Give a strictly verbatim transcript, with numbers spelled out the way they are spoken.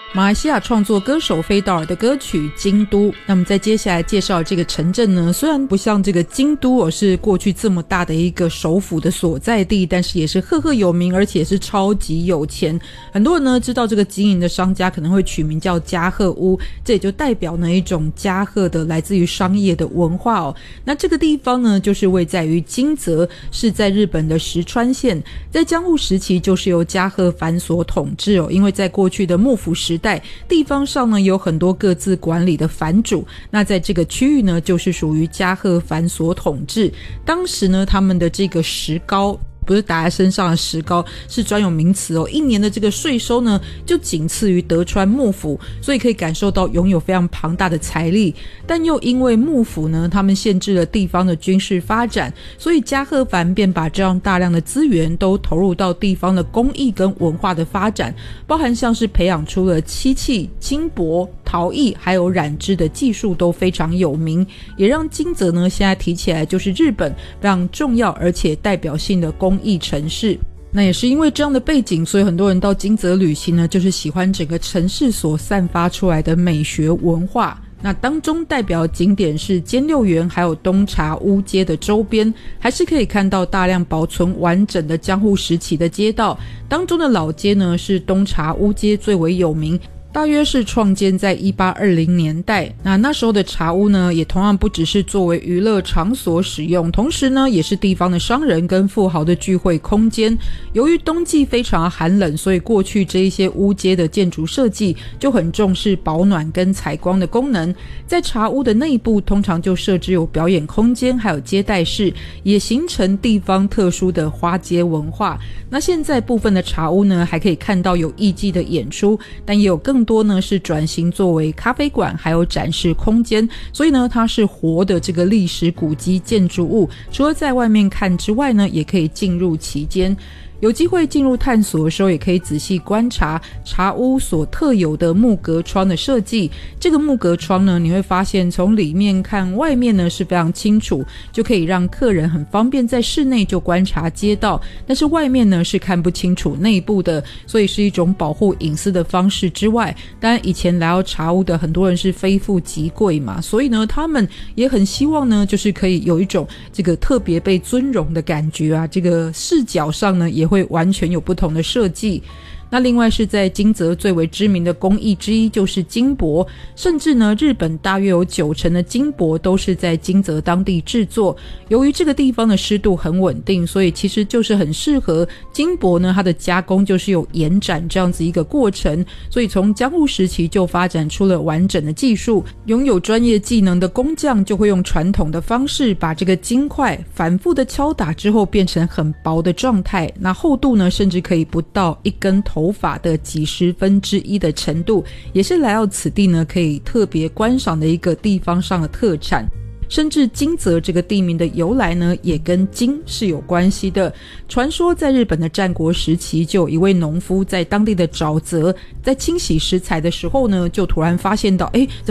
马来西亚创作歌手菲道尔的歌曲《京都》。那么在接下来介绍这个城镇呢，虽然不像这个京都哦是过去这么大的一个首府的所在地，但是也是赫赫有名，而且是超级有钱。很多人呢知道这个经营的商家可能会取名叫加贺屋，这也就代表呢一种加贺的来自于商业的文化哦。那这个地方呢就是位在于金泽，是在日本的石川县，在江户时期就是由加贺藩所统治哦。因为在过去的幕府时代，地方上呢有很多各自管理的藩主，那在这个区域呢就是属于加贺藩所统治。当时呢他们的这个石膏不是打在身上的石膏，是专有名词哦。一年的这个税收呢就仅次于德川幕府，所以可以感受到拥有非常庞大的财力。但又因为幕府呢他们限制了地方的军事发展，所以加贺藩便把这样大量的资源都投入到地方的工艺跟文化的发展，包含像是培养出了漆器、金箔、陶艺还有染织的技术都非常有名，也让金泽呢现在提起来就是日本非常重要而且代表性的工艺城市。那也是因为这样的背景，所以很多人到金泽旅行呢，就是喜欢整个城市所散发出来的美学文化。那当中代表景点是兼六园还有东茶屋街的周边，还是可以看到大量保存完整的江户时期的街道。当中的老街呢是东茶屋街最为有名，大约是创建在一八二零年代。那那时候的茶屋呢也同样不只是作为娱乐场所使用，同时呢也是地方的商人跟富豪的聚会空间。由于冬季非常寒冷，所以过去这一些屋街的建筑设计就很重视保暖跟采光的功能。在茶屋的内部通常就设置有表演空间还有接待室，也形成地方特殊的花街文化。那现在部分的茶屋呢还可以看到有艺伎的演出，但也有更多呢是转型作为咖啡馆还有展示空间，所以呢它是活的这个历史古迹建筑物，除了在外面看之外呢也可以进入其间。有机会进入探索的时候，也可以仔细观察茶屋所特有的木格窗的设计。这个木格窗呢，你会发现从里面看外面呢是非常清楚，就可以让客人很方便在室内就观察街道，但是外面呢是看不清楚内部的，所以是一种保护隐私的方式之外，当然以前来到茶屋的很多人是非富即贵嘛，所以呢他们也很希望呢就是可以有一种这个特别被尊荣的感觉啊，这个视角上呢也会完全有不同的设计。那另外是在金泽最为知名的工艺之一就是金箔，甚至呢日本大约有九成的金箔都是在金泽当地制作。由于这个地方的湿度很稳定，所以其实就是很适合金箔呢它的加工就是有延展这样子一个过程，所以从江户时期就发展出了完整的技术。拥有专业技能的工匠就会用传统的方式把这个金块反复的敲打之后变成很薄的状态，那厚度呢甚至可以不到一根头头发的几十分之一的程度，也是来到此地呢可以特别观赏的一个地方上的特产。甚至金泽这个地名的由来呢也跟金是有关系的。传说在日本的战国时期，就有一位农夫在当地的沼泽在清洗食材的时候呢，就突然发现到诶